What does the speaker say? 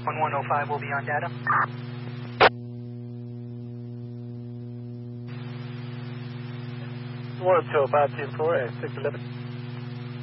1105 will be on data. One two five two four at 611.